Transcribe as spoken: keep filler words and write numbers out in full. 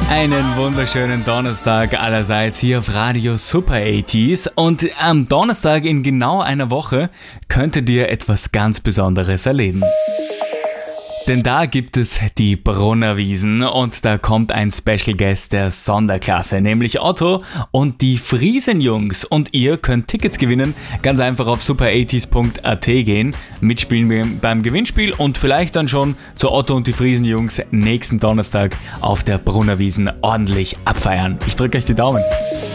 Einen wunderschönen Donnerstag allerseits hier auf Radio Super achtziger und am Donnerstag in genau einer Woche könntet ihr etwas ganz Besonderes erleben. Denn da gibt es die Brunnerwiesen und da kommt ein Special Guest der Sonderklasse, nämlich Otto und die Friesenjungs. Und ihr könnt Tickets gewinnen, ganz einfach auf super achtziger punkt a t gehen, mitspielen beim Gewinnspiel und vielleicht dann schon zu Otto und die Friesenjungs nächsten Donnerstag auf der Brunnerwiesen ordentlich abfeiern. Ich drücke euch die Daumen.